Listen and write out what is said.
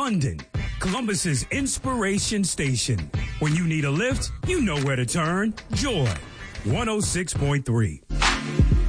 London, Columbus's inspiration station. When you need a lift, you know where to turn. Joy 106.3.